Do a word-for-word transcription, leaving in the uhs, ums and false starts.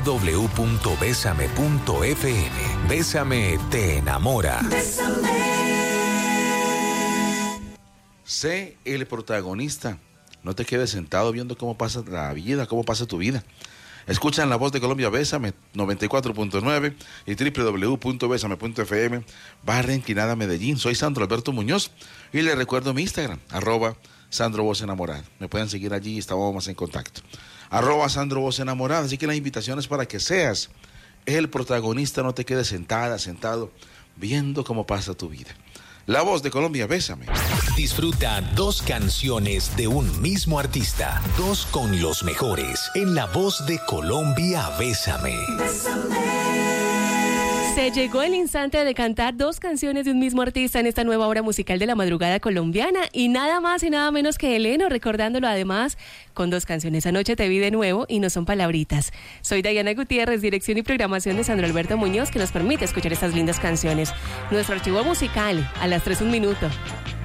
w punto bésame punto f m. Bésame te enamora. Sé el protagonista. No te quedes sentado viendo cómo pasa la vida, cómo pasa tu vida. Escucha en La Voz de Colombia, Bésame noventa y cuatro punto nueve y doble u doble u doble u punto bésame punto f m, barra inclinada Medellín. Soy Sandro Alberto Muñoz y les recuerdo mi Instagram, arroba Sandro Voz Enamorada. Me pueden seguir allí y estamos en contacto. Arroba Sandro Voz Enamorada. Así que la invitación es para que seas el protagonista, no te quedes sentada, sentado, viendo cómo pasa tu vida. La Voz de Colombia, Bésame. Disfruta dos canciones de un mismo artista, dos con los mejores, en La Voz de Colombia, Bésame. Se llegó el instante de cantar dos canciones de un mismo artista en esta nueva obra musical de la madrugada colombiana, y nada más y nada menos que Eleno, recordándolo además con dos canciones. Anoche te vi de nuevo y no son palabritas. Soy Diana Gutiérrez, dirección y programación de Sandro Alberto Muñoz, que nos permite escuchar estas lindas canciones. Nuestro archivo musical, a las tres un minuto.